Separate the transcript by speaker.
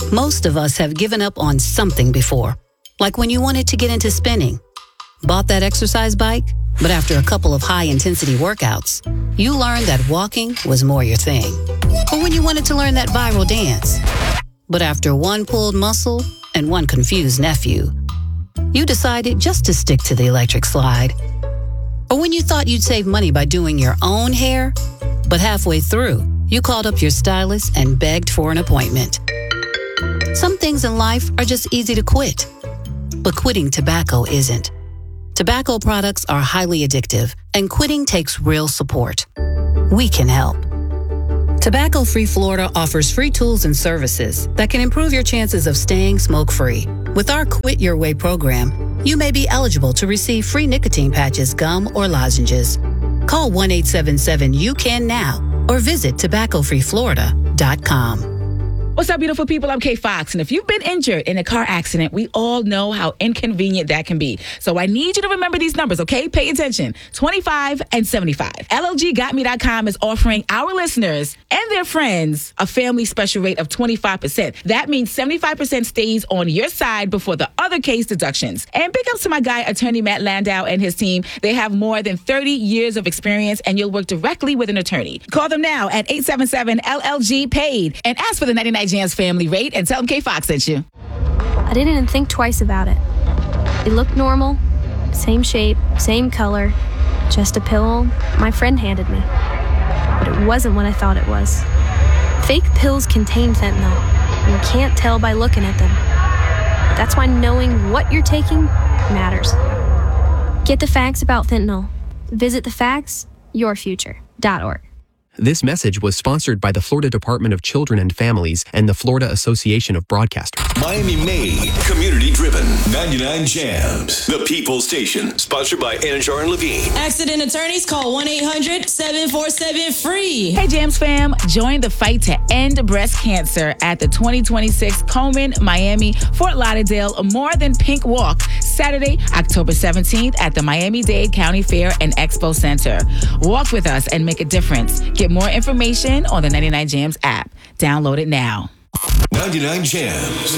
Speaker 1: Most of us have given up on something before, like when you wanted to get into spinning. Bought that exercise bike, but after a couple of high-intensity workouts, you learned that walking was more your thing. Or when you wanted to learn that viral dance, but after one pulled muscle and one confused nephew, you decided just to stick to the electric slide. Or when you thought you'd save money by doing your own hair, but halfway through, you called up your stylist and begged for an appointment. Some things in life are just easy to quit, but quitting tobacco isn't. Tobacco products are highly addictive, and quitting takes real support. We can help. Tobacco Free Florida offers free tools and services that can improve your chances of staying smoke-free. With our Quit Your Way program, you may be eligible to receive free nicotine patches, gum, or lozenges. Call 1-877-YOU-CAN-NOW or visit tobaccofreeflorida.com.
Speaker 2: What's up, beautiful people? I'm Kay Fox, and if you've been injured in a car accident, we all know how inconvenient that can be. So I need you to remember these numbers, okay? Pay attention. 25 and 75. LLGGotMe.com is offering our listeners and their friends a family special rate of 25%. That means 75% stays on your side before the other case deductions. And big ups to my guy, attorney Matt Landau and his team. They have more than 30 years of experience, and you'll work directly with an attorney. Call them now at 877-LLG-PAID and ask for the 99 Jams family rate and tell them K Fox sent you.
Speaker 3: I didn't even think twice about it. It looked normal, same shape, same color, just a pill my friend handed me. But it wasn't what I thought it was. Fake pills contain fentanyl, and you can't tell by looking at them. That's why knowing what you're taking matters. Get the facts about fentanyl. Visit thefactsyourfuture.org.
Speaker 4: This message was sponsored by the Florida Department of Children and Families and the Florida Association of Broadcasters.
Speaker 5: Miami-made, community-driven, 99 Jams, the People's Station, sponsored by Anajar and Levine.
Speaker 6: Accident attorneys, call 1-800-747-FREE.
Speaker 2: Hey, Jams fam, join the fight to end breast cancer at the 2026 Komen, Miami, Fort Lauderdale More Than Pink Walk, Saturday, October 17th at the Miami-Dade County Fair and Expo Center. Walk with us and make a difference. Get more information on the 99 Jams app. Download it now.
Speaker 5: 99 Jams.